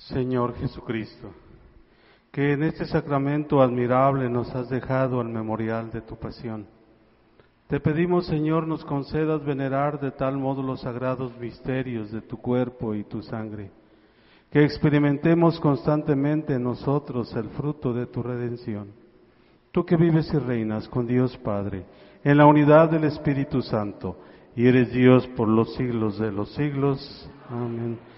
Señor Jesucristo, que en este sacramento admirable nos has dejado el memorial de tu pasión. Te pedimos, Señor, nos concedas venerar de tal modo los sagrados misterios de tu cuerpo y tu sangre, que experimentemos constantemente en nosotros el fruto de tu redención. Tú que vives y reinas con Dios Padre, en la unidad del Espíritu Santo, y eres Dios por los siglos de los siglos. Amén.